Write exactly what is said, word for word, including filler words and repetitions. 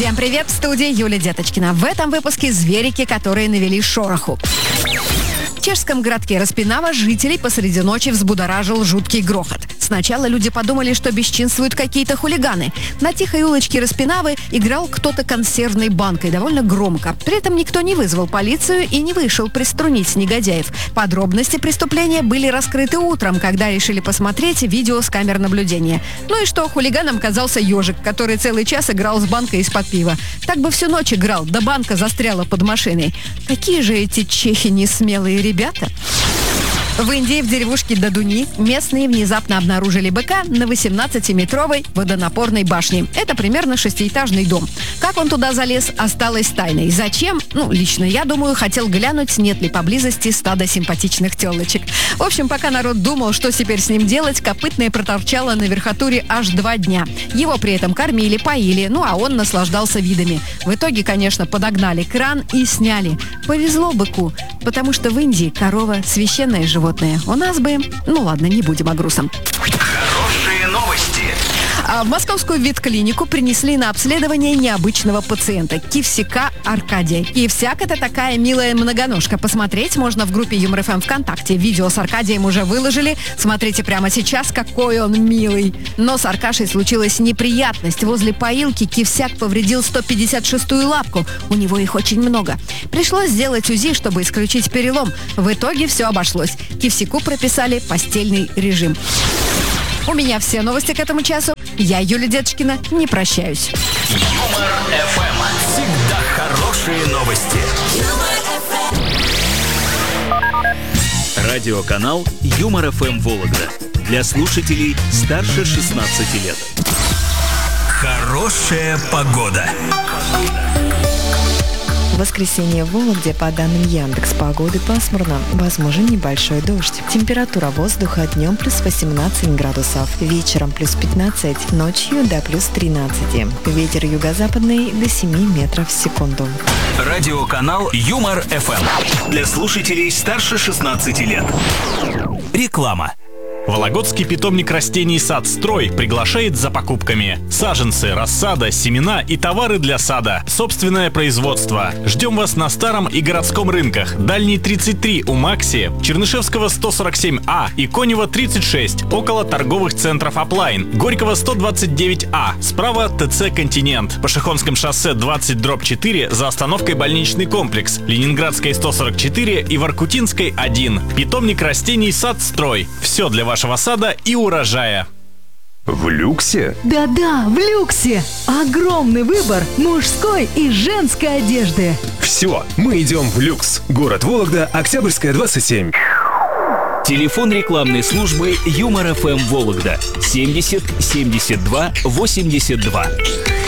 Всем привет, в студии Юлия Деточкина. В этом выпуске зверики, которые навели шороху. В чешском городке Распинава жителей посреди ночи взбудоражил жуткий грохот. Сначала люди подумали, что бесчинствуют какие-то хулиганы. На тихой улочке Распинавы играл кто-то консервной банкой довольно громко. При этом никто не вызвал полицию и не вышел приструнить негодяев. Подробности преступления были раскрыты утром, когда решили посмотреть видео с камер наблюдения. Ну и что, хулиганом оказался ежик, который целый час играл с банкой из-под пива. Так бы всю ночь играл, да банка застряла под машиной. Какие же эти чехи несмелые ребята? В Индии, в деревушке Дадуни, местные внезапно обнаружили быка на восемнадцатиметровой водонапорной башне. Это примерно шестиэтажный дом. Как он туда залез, осталось тайной. Зачем? Ну, лично я думаю, хотел глянуть, нет ли поблизости стада симпатичных телочек. В общем, пока народ думал, что теперь с ним делать, копытное проторчало на верхотуре аж два дня. Его при этом кормили, поили, ну а он наслаждался видами. В итоге, конечно, подогнали кран и сняли. Повезло быку, потому что в Индии корова – священное животное. У нас бы... Ну ладно, не будем о грустном. Хорошие новости. А в московскую ветклинику принесли на обследование необычного пациента – Кивсяка Аркадия. Кивсяк – это такая милая многоножка. Посмотреть можно в группе Юмор ФМ ВКонтакте. Видео с Аркадием уже выложили. Смотрите прямо сейчас, какой он милый. Но с Аркашей случилась неприятность. Возле поилки Кивсяк повредил сто пятьдесят шестую лапку. У него их очень много. Пришлось сделать УЗИ, чтобы исключить перелом. В итоге все обошлось. Кивсяку прописали постельный режим. У меня все новости к этому часу. Я, Юлия Деточкина, не прощаюсь. Юмор ФМ. Всегда хорошие новости. Радиоканал Юмор ФМ Вологда. Для слушателей старше шестнадцати лет. Хорошая погода. В воскресенье в Вологде, по данным Яндекс.Погоды, пасмурно, возможен небольшой дождь. Температура воздуха днем плюс восемнадцать градусов, вечером плюс пятнадцать, ночью до плюс тринадцать. Ветер юго-западный до семи метров в секунду. Радиоканал Юмор ФМ. Для слушателей старше шестнадцати лет. Реклама. Вологодский питомник растений «Садстрой» приглашает за покупками. Саженцы, рассада, семена и товары для сада. Собственное производство. Ждем вас на Старом и городском рынках. Дальний тридцать три у Макси, Чернышевского сто сорок семь А и Конева тридцать шесть около торговых центров Аплайн. Горького сто двадцать девять А. Справа ТЦ «Континент». По Шихонском шоссе двадцать дробь четыре за остановкой больничный комплекс. Ленинградской сто сорок четыре и Воркутинской один. Питомник растений «Садстрой». Все для вашего сада и урожая. В люксе? Да-да, в люксе! Огромный выбор мужской и женской одежды. Все, мы идем в люкс. Город Вологда, Октябрьская, двадцать семь. Телефон рекламной службы Юмор ФМ Вологда семьдесят семьдесят два восемьдесят два.